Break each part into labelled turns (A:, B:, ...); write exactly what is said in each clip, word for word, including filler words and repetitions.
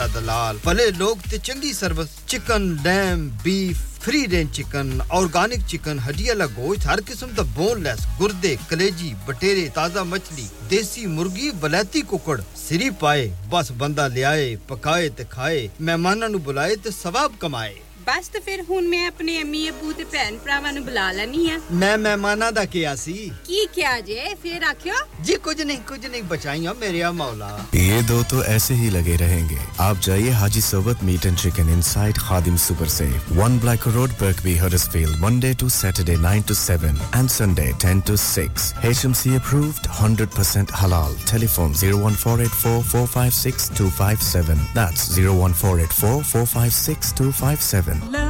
A: सा दलाल भले लोग ते चंगी service chicken lamb beef free range chicken organic chicken हड्डी वाला गोश्त हर किस्म दा बोनलेस गुर्दे कलेजी बटेरे ताजा मछली देसी मुर्गी वलैती कुकड़ सिरी पाए बस बंदा ले आए पकाए ते खाए मेहमानां नु बुलाए ते सवाब कमाए
B: बस तो फिर हुन मैं अपने अम्मी अब्बू ते भैन भरावां नु बुला लनी है
A: मैं मेहमानां दा किया सी
B: की क्या जे फिर आखियो
A: जी कुछ नहीं कुछ नहीं बचाइयो मेरे आ मौला
C: ये दो तो ऐसे ही लगे रहेंगे आप जाइए हाजी सोबत meet and chicken inside Khadim super safe one Black Road Birkby Huddersfield Monday to Saturday nine to seven and Sunday ten to six H M C approved one hundred percent halal telephone zero one four eight four four five six two five seven that's zero one four eight four four five six two five seven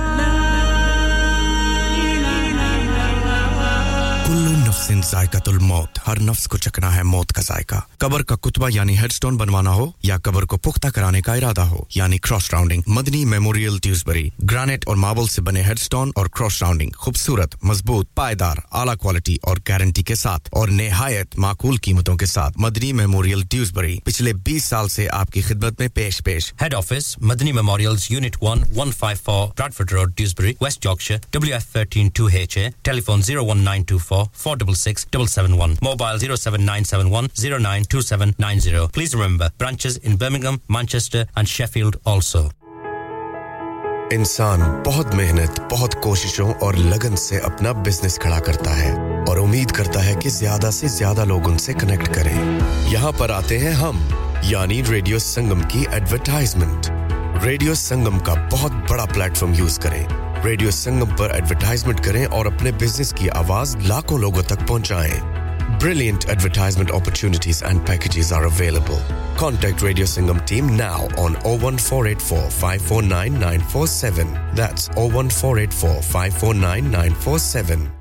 C: Kullu नफ्सिन जायकातुल मौत हर नफ्स को चखना है मौत का जायका कब्र का कुतबा यानी हेडस्टोन बनवाना हो या कब्र को पुख्ता कराने का इरादा हो यानी cross rounding Madani memorial ट्यूसबरी granite और मार्बल से बने हेडस्टोन और क्रॉस राउंडिंग खूबसूरत मजबूत पायदार आला क्वालिटी और गारंटी के साथ और निहायत माकूल कीमतों के साथ मदनी मेमोरियल ट्यूसबरी पिछले बीस साल से आपकी खिदमत में पेश पेश
D: head office Madani memorials unit one one five four Bradford road ट्यूसबरी West Yorkshire W F one three two H A telephone zero one nine two four four six six seven seven one mobile zero seven nine seven one zero nine two seven nine zero please remember branches in Birmingham Manchester and Sheffield also
C: इंसान बहुत मेहनत बहुत कोशिशों और लगन से अपना business खड़ा करता है और उम्मीद करता है कि ज्यादा से ज्यादा लोग उनसे कनेक्ट करें यहां पर आते हैं हम यानी रेडियो संगम की एडवर्टाइजमेंट रेडियो संगम का बहुत बड़ा प्लेटफॉर्म यूज करें रेडियो संगम पर एडवर्टाइजमेंट करें और अपने बिजनेस की आवाज लाखों लोगों तक पहुंचाएं Brilliant advertisement opportunities and packages are available. Contact Radio Singham team now on oh one four eight four five four nine nine four seven. That's oh one four eight four five four nine nine four seven.